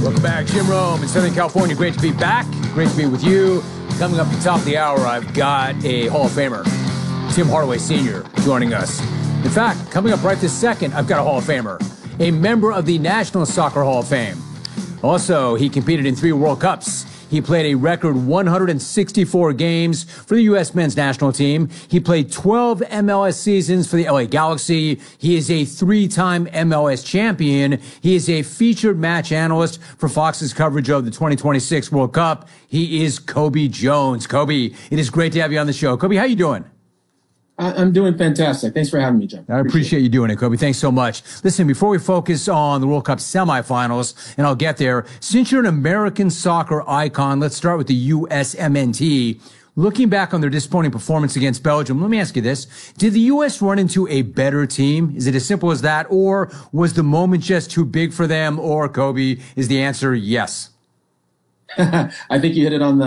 Welcome back. Jim Rome in Southern California. Great to be back. Great to be with you. Coming up at the top of the hour, I've got a Hall of Famer, Tim Hardaway Sr., joining us. In fact, coming up right this second, I've got a Hall of Famer, a member of the National Soccer Hall of Fame. Also, he competed in 3 World Cups. He played a record 164 games for the U.S. men's national team. He played 12 MLS seasons for the LA Galaxy. He is a 3-time MLS champion. He is a featured match analyst for Fox's coverage of the 2026 World Cup. He is Cobi Jones. Cobi, it is great to have you on the show. Cobi, how you doing? I'm doing fantastic. Thanks for having me, Jim. I appreciate you doing it, Cobi. Thanks so much. Listen, before we focus on the World Cup semifinals, and I'll get there, since you're an American soccer icon, let's start with the USMNT. Looking back on their disappointing performance against Belgium, let me ask you this. Did the U.S. run into a better team? Is it as simple as that? Or was the moment just too big for them? Or, Cobi, is the answer yes? I think you hit it on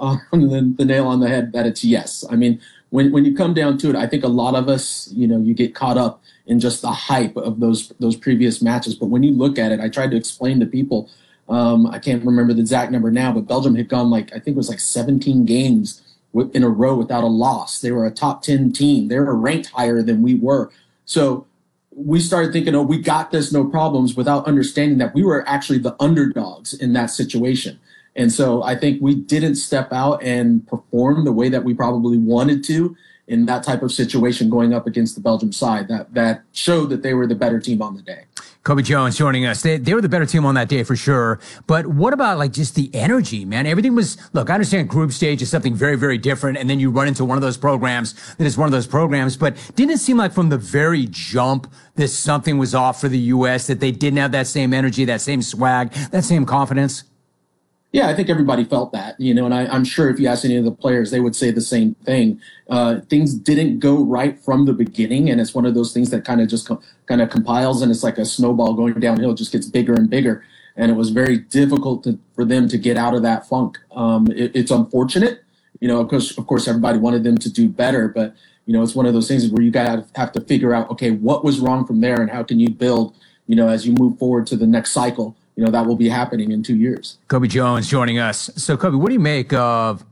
the nail on the head that it's yes. I mean, when you come down to it, I think a lot of us, you get caught up in just the hype of those previous matches. But when you look at it, I tried to explain to people, I can't remember the exact number now, but Belgium had gone I think it was 17 games in a row without a loss. They were a top 10 team. They were ranked higher than we were. So we started thinking, we got this, no problems, without understanding that we were actually the underdogs in that situation. And so I think we didn't step out and perform the way that we probably wanted to in that type of situation going up against the Belgium side that showed that they were the better team on the day. Cobi Jones joining us. They were the better team on that day for sure. But what about just the energy, man? Everything was, look, I understand group stage is something very, very different. And then you run into one of those programs that is one of those programs. But didn't it seem like from the very jump that something was off for the U.S., that they didn't have that same energy, that same swag, that same confidence? Yeah, I think everybody felt that, and I'm sure if you ask any of the players, they would say the same thing. Things didn't go right from the beginning, and it's one of those things that kind of just kind of compiles, and it's like a snowball going downhill. It just gets bigger and bigger, and it was very difficult for them to get out of that funk. It's unfortunate, of course, everybody wanted them to do better, but, it's one of those things where you have to figure out, okay, what was wrong from there, and how can you build, as you move forward to the next cycle. That will be happening in 2 years. Cobi Jones joining us. So, Cobi, what do you make of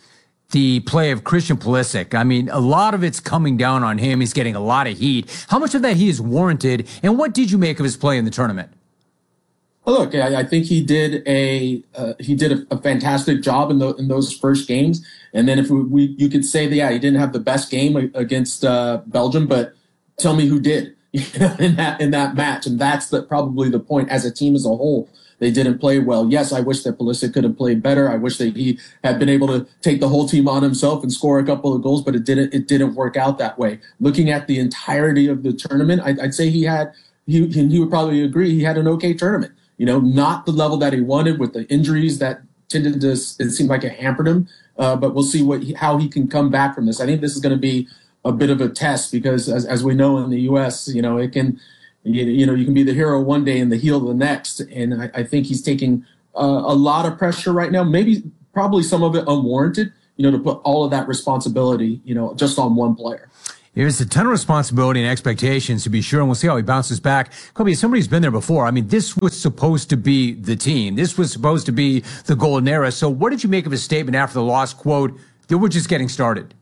the play of Christian Pulisic? I mean, a lot of it's coming down on him. He's getting a lot of heat. How much of that heat is warranted? And what did you make of his play in the tournament? Well, look, I think he did a fantastic job in those first games. And then if you could say that, he didn't have the best game against Belgium, but tell me who did. In that match, and that's probably the point. As a team as a whole, they didn't play well. Yes, I wish that Pulisic could have played better. I wish that he had been able to take the whole team on himself and score a couple of goals, but it didn't work out that way. Looking at the entirety of the tournament, I'd say he would probably agree, he had an okay tournament. Not the level that he wanted with the injuries that tended to, it seemed like it hampered him. But we'll see how he can come back from this. I think this is going to be a bit of a test because, as we know in the U.S., it can, you can be the hero one day and the heel the next. And I think he's taking a lot of pressure right now. Probably some of it unwarranted. To put all of that responsibility, just on one player. There's a ton of responsibility and expectations, to be sure, and we'll see how he bounces back. Cobi, somebody's been there before. I mean, this was supposed to be the team. This was supposed to be the golden era. So what did you make of his statement after the loss? Quote, "They were just getting started."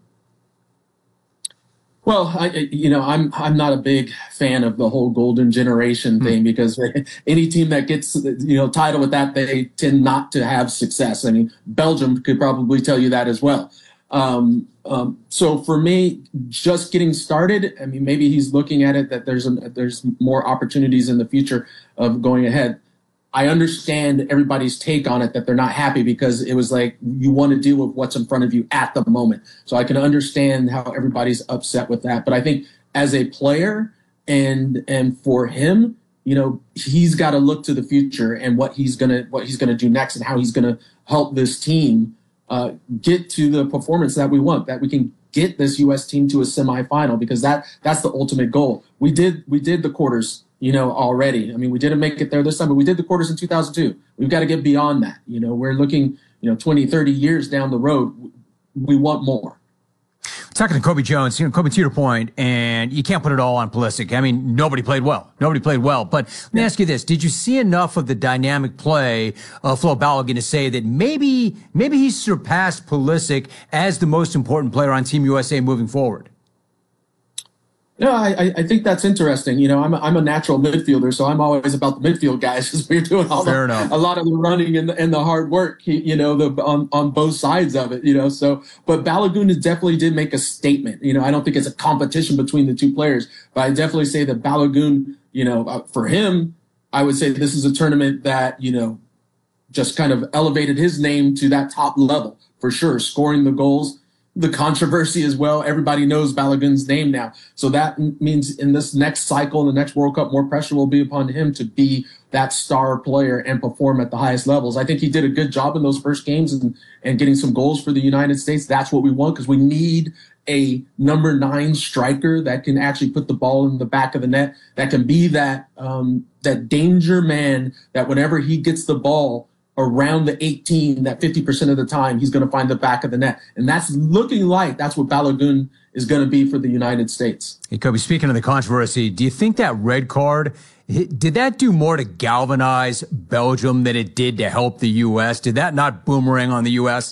Well, I'm not a big fan of the whole golden generation thing because any team that gets, title with that, they tend not to have success. I mean, Belgium could probably tell you that as well. So for me, just getting started, I mean, maybe he's looking at it that there's more opportunities in the future of going ahead. I understand everybody's take on it, that they're not happy because it was like you want to deal with what's in front of you at the moment. So I can understand how everybody's upset with that. But I think as a player and for him, he's got to look to the future and what he's gonna do next and how he's gonna help this team get to the performance that we want, that we can get this U.S. team to a semifinal, because that's the ultimate goal. We did the quarters, already. I mean, we didn't make it there this time, but we did the quarters in 2002. We've got to get beyond that. We're looking, 20, 30 years down the road. We want more. Talking to Kobe Jones, Kobe, to your point, and you can't put it all on Pulisic. I mean, nobody played well. But let me ask you this. Did you see enough of the dynamic play of Flo Balogun to say that maybe he surpassed Pulisic as the most important player on Team USA moving forward? No, I think that's interesting. I'm a natural midfielder, so I'm always about the midfield guys because we're doing a lot of the running and the hard work, on both sides of it, So, but Balogun definitely did make a statement. I don't think it's a competition between the two players, but I definitely say that Balogun, for him, I would say this is a tournament that, just kind of elevated his name to that top level for sure, scoring the goals. The controversy as well. Everybody knows Balogun's name now. So that means in this next cycle, in the next World Cup, more pressure will be upon him to be that star player and perform at the highest levels. I think he did a good job in those first games and getting some goals for the United States. That's what we want because we need a number 9 striker that can actually put the ball in the back of the net, that can be that danger man that whenever he gets the ball around the 18, that 50% of the time he's going to find the back of the net. And that's looking like that's what Balogun is going to be for the United States. Hey, Kobe, speaking of the controversy, do you think that red card, did that do more to galvanize Belgium than it did to help the U.S.? Did that not boomerang on the U.S.?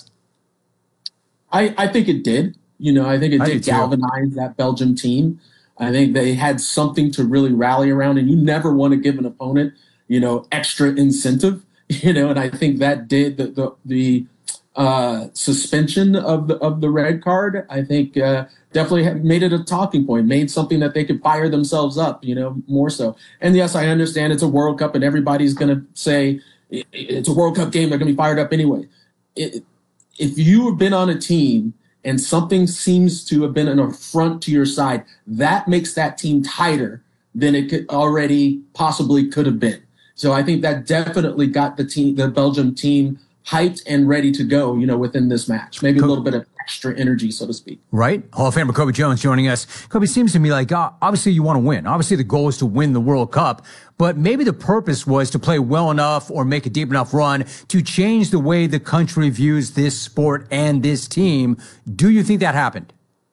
I think it did. I think it did galvanize that Belgium team. I think they had something to really rally around, and you never want to give an opponent, extra incentive. And I think that did the suspension of the red card. I think definitely made it a talking point, made something that they could fire themselves up, more so. And yes, I understand it's a World Cup, and everybody's going to say it's a World Cup game. They're going to be fired up anyway. If you have been on a team and something seems to have been an affront to your side, that makes that team tighter than it could already possibly could have been. So I think that definitely got the Belgium team hyped and ready to go, within this match. Maybe a little bit of extra energy, so to speak. Right. Hall of Famer Kobe Jones joining us. Kobe, seems to me like obviously you want to win. Obviously the goal is to win the World Cup, but maybe the purpose was to play well enough or make a deep enough run to change the way the country views this sport and this team. Do you think that happened?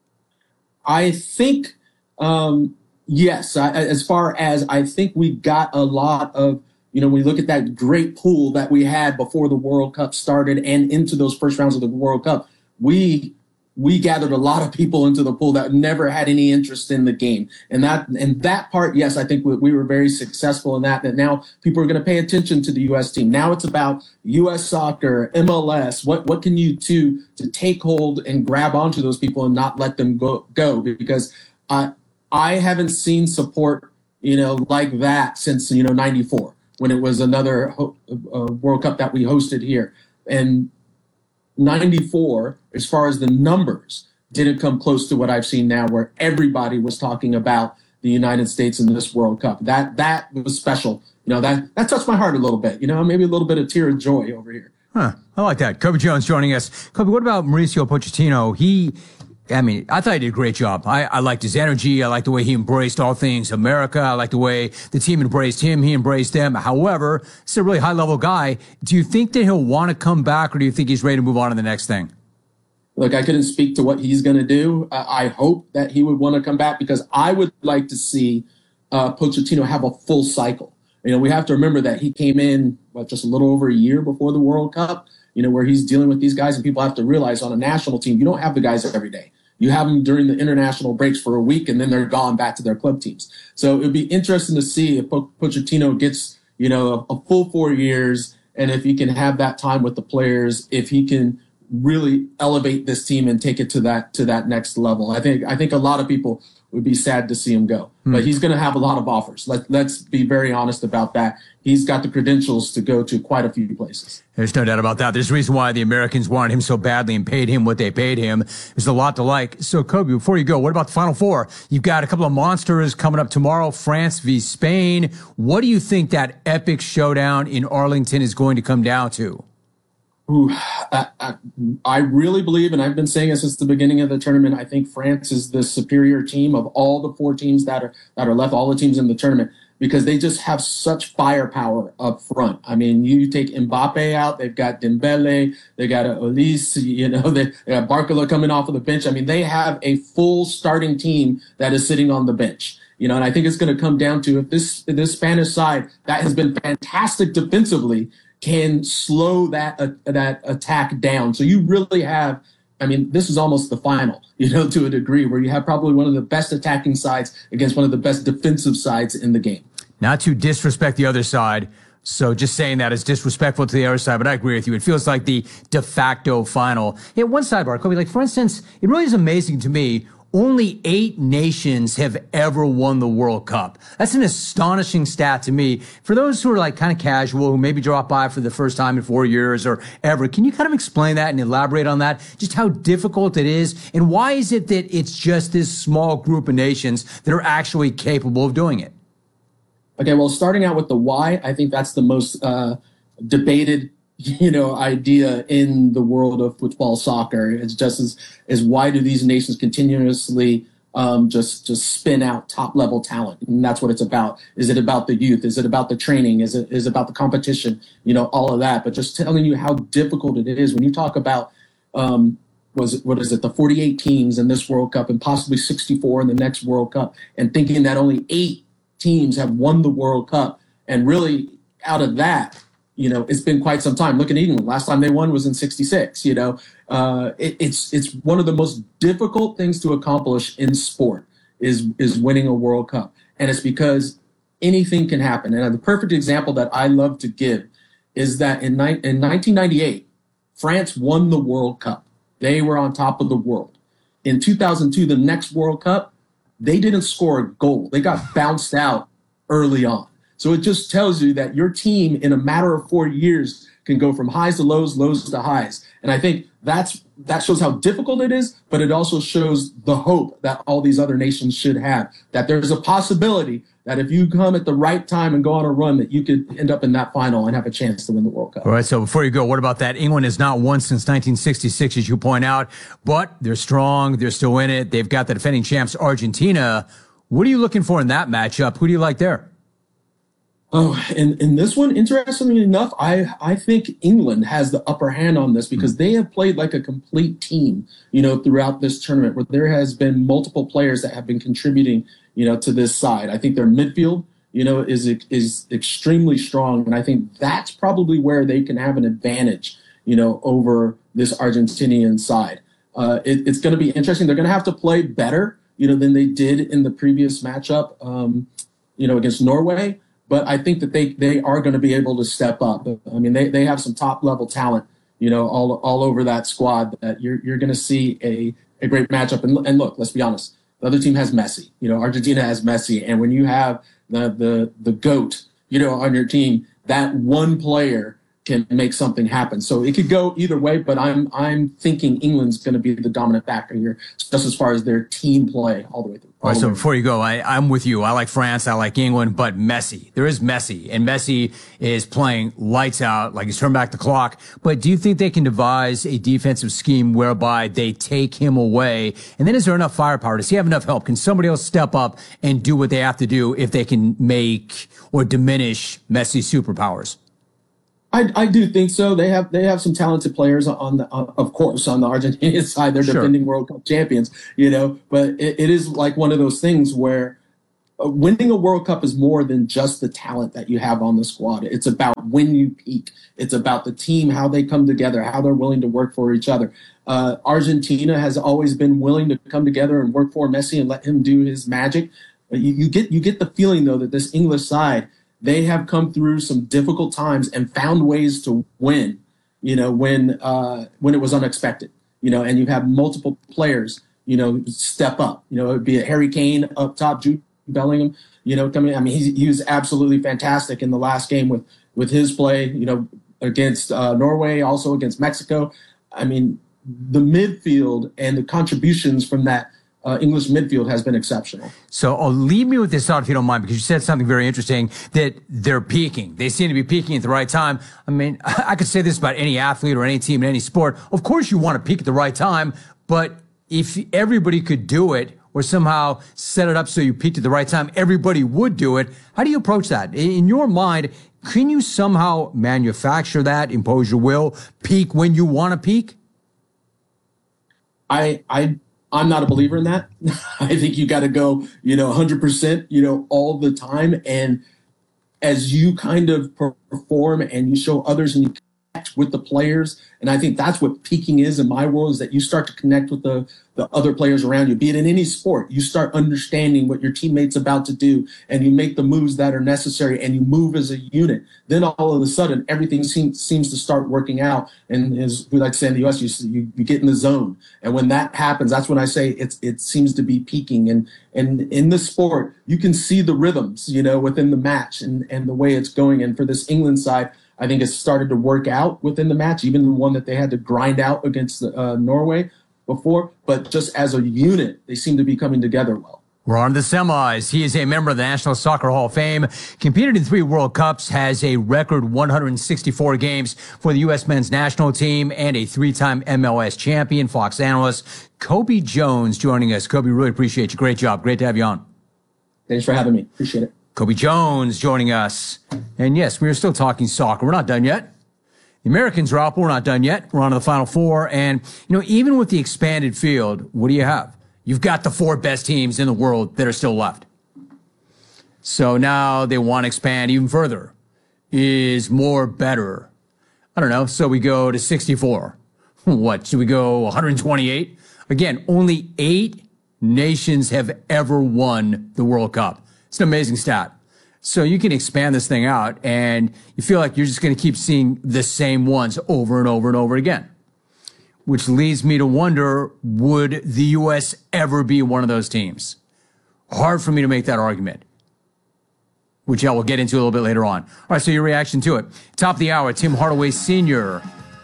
I think, yes. As far as I think we got a lot of, when we look at that great pool that we had before the World Cup started and into those first rounds of the World Cup, we gathered a lot of people into the pool that never had any interest in the game. And that part, yes, I think we were very successful in that now people are going to pay attention to the U.S. team. Now it's about U.S. soccer, MLS. What can you do to take hold and grab onto those people and not let them go? Because I haven't seen support, like that since, 94. When it was another World Cup that we hosted here. And 94, as far as the numbers, didn't come close to what I've seen now, where everybody was talking about the United States in this World Cup. That was special. That touched my heart a little bit, maybe a little bit of tear of joy over here. Huh. I like that. Kobe Jones joining us. Kobe, what about Mauricio Pochettino? I thought he did a great job. I liked his energy. I liked the way he embraced all things America. I liked the way the team embraced him. He embraced them. However, he's a really high-level guy. Do you think that he'll want to come back, or do you think he's ready to move on to the next thing? Look, I couldn't speak to what he's going to do. I hope that he would want to come back because I would like to see Pochettino have a full cycle. We have to remember that he came in, just a little over a year before the World Cup, where he's dealing with these guys, and people have to realize on a national team, you don't have the guys every day. You have them during the international breaks for a week, and then they're gone back to their club teams. So it would be interesting to see if Pochettino gets, a full 4 years, and if he can have that time with the players, if he can really elevate this team and take it to that next level. I think a lot of people would be sad to see him go, but he's going to have a lot of offers. Let's be very honest about that. He's got the credentials to go to quite a few places. There's no doubt about that. There's a reason why the Americans wanted him so badly and paid him what they paid him. There's a lot to like. So, Kobe, before you go, what about the Final Four? You've got a couple of monsters coming up tomorrow, France v. Spain. What do you think that epic showdown in Arlington is going to come down to? I really believe, and I've been saying it since the beginning of the tournament, I think France is the superior team of all the 4 teams that are left, all the teams in the tournament. because they just have such firepower up front. I mean, you take Mbappe out, they've got Dembele, they got Olise, they got Barcola coming off of the bench. I mean, they have a full starting team that is sitting on the bench. And I think it's going to come down to if this Spanish side that has been fantastic defensively can slow that attack down. So you really have, I mean, this is almost the final, to a degree, where you have probably one of the best attacking sides against one of the best defensive sides in the game. Not to disrespect the other side, so just saying that is disrespectful to the other side, but I agree with you. It feels like the de facto final. Yeah, one sidebar, Kobe, like for instance, it really is amazing to me. Only 8 nations have ever won the World Cup. That's an astonishing stat to me. For those who are like kind of casual, who maybe drop by for the first time in 4 years or ever, can you kind of explain that and elaborate on that? Just how difficult it is, and why is it that it's just this small group of nations that are actually capable of doing it? Okay, well, starting out with the why, I think that's the most debated idea in the world of football soccer. It's just as why do these nations continuously just spin out top level talent? And that's what it's about. Is it about the youth? Is it about the training? Is it about the competition? All of that. But just telling you how difficult it is when you talk about the 48 teams in this World Cup and possibly 64 in the next World Cup, and thinking that only 8 teams have won the World Cup, and really out of that, it's been quite some time. Look at England. Last time they won was in '66. It's one of the most difficult things to accomplish in sport is winning a World Cup, and it's because anything can happen. And the perfect example that I love to give is that in 1998, France won the World Cup. They were on top of the world. In 2002, the next World Cup, they didn't score a goal. They got bounced out early on. So it just tells you that your team in a matter of 4 years can go from highs to lows, lows to highs. And I think that shows how difficult it is, but it also shows the hope that all these other nations should have, that there's a possibility that if you come at the right time and go on a run, that you could end up in that final and have a chance to win the World Cup. All right, so before you go, what about that? England has not won since 1966, as you point out, but they're strong. They're still in it. They've got the defending champs, Argentina. What are you looking for in that matchup? Who do you like there? Oh, and in this one, interestingly enough, I think England has the upper hand on this because they have played like a complete team, throughout this tournament, where there has been multiple players that have been contributing, to this side. I think their midfield, is extremely strong, and I think that's probably where they can have an advantage, over this Argentinian side. It's going to be interesting. They're going to have to play better, than they did in the previous matchup, against Norway. But I think that they are going to be able to step up. I mean, they have some top level talent, all over that squad. That you're going to see a great matchup. And look, let's be honest, the other team has Messi. Argentina has Messi, and when you have the GOAT, on your team, that one player can make something happen. So it could go either way, but I'm thinking England's going to be the dominant factor here, just as far as their team play all the way through. All right, so before you go, I'm with you. I like France, I like England, but Messi. There is Messi, and Messi is playing lights out, like he's turned back the clock. But do you think they can devise a defensive scheme whereby they take him away? And then is there enough firepower? Does he have enough help? Can somebody else step up and do what they have to do if they can make or diminish Messi's superpowers? I do think so. They have some talented players of course, on the Argentinian side. They're defending World Cup champions, but it is like one of those things where winning a World Cup is more than just the talent that you have on the squad. It's about when you peak. It's about the team, how they come together, how they're willing to work for each other. Argentina has always been willing to come together and work for Messi and let him do his magic. You get the feeling, though, that this English side, they have come through some difficult times and found ways to win, when it was unexpected, and you have multiple players, step up, it'd be a Harry Kane up top, Jude Bellingham, coming. I mean, he was absolutely fantastic in the last game with his play, against Norway, also against Mexico. I mean, the midfield and the contributions from that English midfield has been exceptional. So leave me with this thought, if you don't mind, because you said something very interesting, that they're peaking. They seem to be peaking at the right time. I mean, I could say this about any athlete or any team in any sport. Of course, you want to peak at the right time, but if everybody could do it, or somehow set it up so you peaked at the right time. Everybody would do it. How do you approach that? In your mind, can you somehow manufacture that, impose your will, peak when you want to peak? I'm not a believer in that. I think you got to go, 100%, all the time. And as you kind of perform and you show others and you connect with the players, and I think that's what peaking is in my world, is that you start to connect with the other players around you, be it in any sport. You start understanding what your teammate's about to do, and you make the moves that are necessary, and you move as a unit. Then all of a sudden, everything seems to start working out. And as we like to say in the U.S., you get in the zone. And when that happens, that's when I say it seems to be peaking. And in this sport, you can see the rhythms, within the match and the way it's going. And for this England side, I think it's started to work out within the match, even the one that they had to grind out against Norway before. But just as a unit, they seem to be coming together well. We're on to the semis. He is a member of the National Soccer Hall of Fame, competed in 3 World Cups, has a record 164 games for the U.S. men's national team, and a 3-time MLS champion. Fox analyst Cobi Jones joining us. Cobi, really appreciate you. Great job. Great to have you on. Thanks for having me. Appreciate it. Cobi Jones joining us. And yes, we are still talking soccer. We're not done yet. The Americans are up. We're not done yet. We're on to the Final Four. And, even with the expanded field, what do you have? You've got the 4 best teams in the world that are still left. So now they want to expand even further. Is more better? I don't know. So we go to 64. What? Should we go 128? Again, only 8 nations have ever won the World Cup. It's an amazing stat. So you can expand this thing out, and you feel like you're just going to keep seeing the same ones over and over and over again. Which leads me to wonder, would the U.S. ever be one of those teams? Hard for me to make that argument, which I will get into a little bit later on. All right, so your reaction to it. Top of the hour, Tim Hardaway Sr.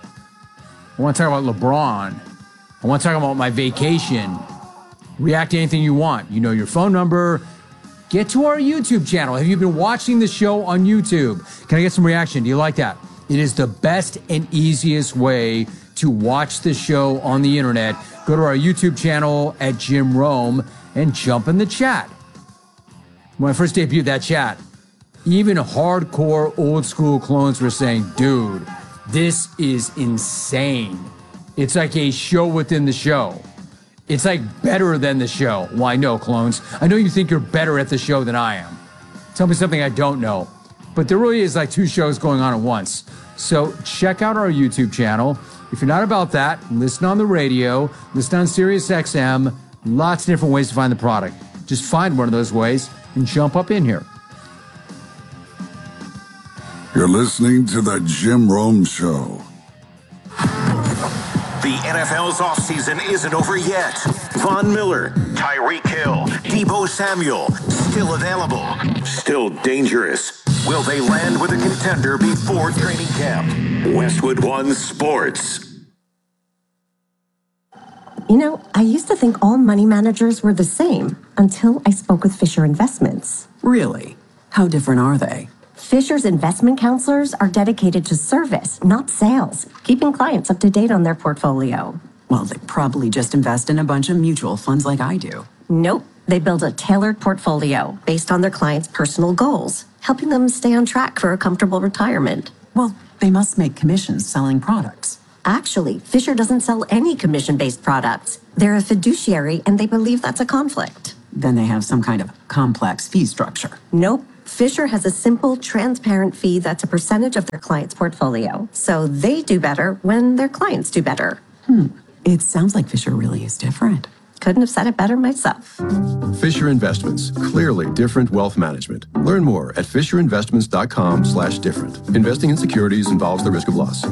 I want to talk about LeBron. I want to talk about my vacation. React to anything you want. You know your phone number. Get to our YouTube channel. Have you been watching the show on YouTube? Can I get some reaction? Do you like that? It is the best and easiest way to watch the show on the internet. Go to our YouTube channel at Jim Rome and jump in the chat. When I first debuted that chat, even hardcore old school clones were saying, dude, this is insane. It's like a show within the show. It's like better than the show. Well, I know, clones. I know you think you're better at the show than I am. Tell me something I don't know. But there really is like 2 shows going on at once. So check out our YouTube channel. If you're not about that, listen on the radio, listen on Sirius XM, lots of different ways to find the product. Just find one of those ways and jump up in here. You're listening to The Jim Rome Show. The NFL's offseason isn't over yet. Von Miller, Tyreek Hill, Deebo Samuel, still available, still dangerous. Will they land with a contender before training camp? Westwood One Sports. I used to think all money managers were the same until I spoke with Fisher Investments. Really? How different are they? Fisher's investment counselors are dedicated to service, not sales, keeping clients up to date on their portfolio. Well, they probably just invest in a bunch of mutual funds like I do. Nope. They build a tailored portfolio based on their clients' personal goals, helping them stay on track for a comfortable retirement. Well, they must make commissions selling products. Actually, Fisher doesn't sell any commission-based products. They're a fiduciary, and they believe that's a conflict. Then they have some kind of complex fee structure. Nope. Fisher has a simple, transparent fee that's a percentage of their client's portfolio. So they do better when their clients do better. It sounds like Fisher really is different. Couldn't have said it better myself. Fisher Investments. Clearly different wealth management. Learn more at fisherinvestments.com/different. Investing in securities involves the risk of loss.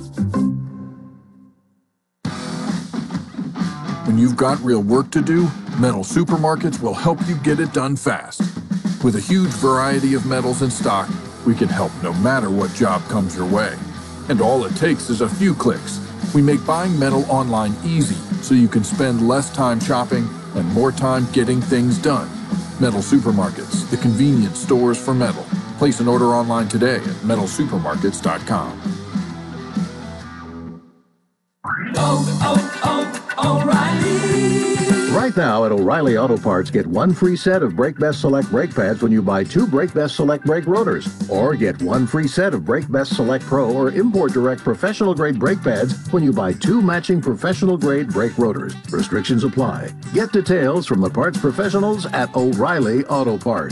When you've got real work to do, Metal Supermarkets will help you get it done fast. With a huge variety of metals in stock, we can help no matter what job comes your way. And all it takes is a few clicks. We make buying metal online easy so you can spend less time shopping and more time getting things done. Metal Supermarkets, the convenience stores for metal. Place an order online today at metalsupermarkets.com. O'Reilly. Right now at O'Reilly Auto Parts, get one free set of Brake Best Select brake pads when you buy 2 Brake Best Select brake rotors. Or get one free set of Brake Best Select Pro or Import Direct professional grade brake pads when you buy 2 matching professional grade brake rotors. Restrictions apply. Get details from the parts professionals at O'Reilly Auto Parts.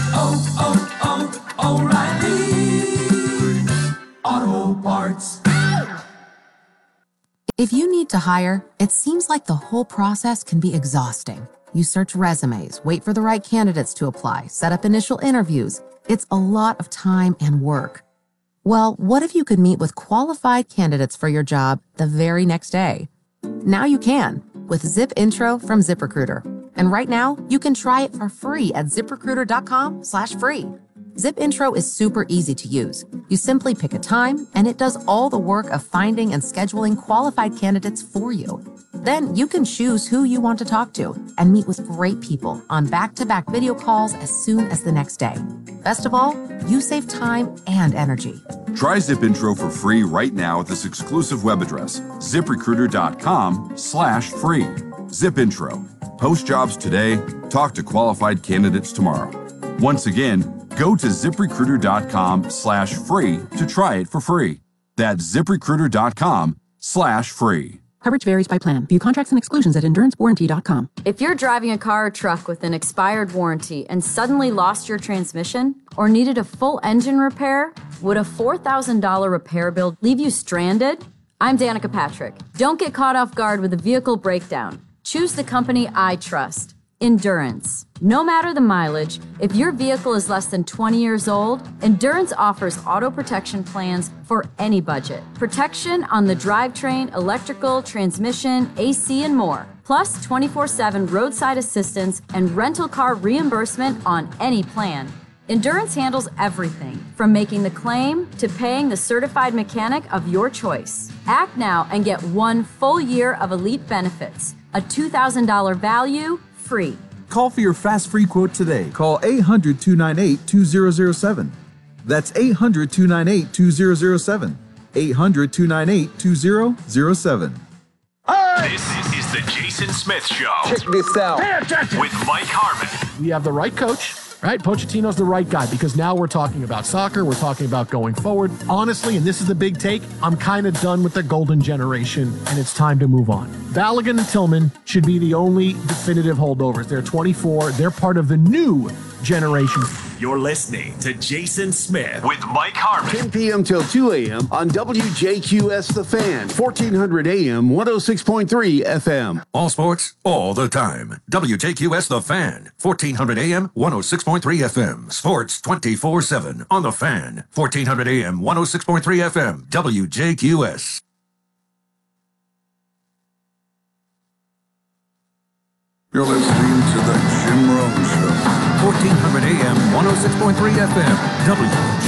O'Reilly Auto Parts. If you need to hire, it seems like the whole process can be exhausting. You search resumes, wait for the right candidates to apply, set up initial interviews. It's a lot of time and work. Well, what if you could meet with qualified candidates for your job the very next day? Now you can with Zip Intro from ZipRecruiter. And right now, you can try it for free at ZipRecruiter.com/free. Zip Intro is super easy to use. You simply pick a time, and it does all the work of finding and scheduling qualified candidates for you. Then you can choose who you want to talk to and meet with great people on back-to-back video calls as soon as the next day. Best of all, you save time and energy. Try Zip Intro for free right now at this exclusive web address, ZipRecruiter.com/free. Zip Intro. Post jobs today, talk to qualified candidates tomorrow. Once again, go to ZipRecruiter.com/free to try it for free. That's ZipRecruiter.com/free. Coverage varies by plan. View contracts and exclusions at EnduranceWarranty.com. If you're driving a car or truck with an expired warranty and suddenly lost your transmission or needed a full engine repair, would a $4,000 repair bill leave you stranded? I'm Danica Patrick. Don't get caught off guard with a vehicle breakdown. Choose the company I trust. Endurance. No matter the mileage, if your vehicle is less than 20 years old, Endurance offers auto protection plans for any budget. Protection on the drivetrain, electrical, transmission, AC, and more. Plus 24/7 roadside assistance and rental car reimbursement on any plan. Endurance handles everything from making the claim to paying the certified mechanic of your choice. Act now and get 1 full year of elite benefits. A $2,000 value, free. Call for your fast free quote today. Call 800-298-2007. That's 800-298-2007. 800-298-2007. This is the Jason Smith Show. Check this out. With Mike Harmon. We have the right coach. Right? Pochettino's the right guy because now we're talking about soccer. We're talking about going forward. Honestly, and this is the big take, I'm kind of done with the golden generation, and it's time to move on. Balogun and Tillman should be the only definitive holdovers. They're 24. They're part of the new generation. You're listening to Jason Smith with Mike Harmon. 10 p.m. till 2 a.m. on WJQS The Fan, 1400 a.m., 106.3 FM. All sports, all the time. WJQS The Fan, 1400 a.m., 106.3 FM. Sports 24/7 on The Fan, 1400 a.m., 106.3 FM. WJQS. You're listening to the Jim Rome Show. 1400 AM, 106.3 FM, WJQS.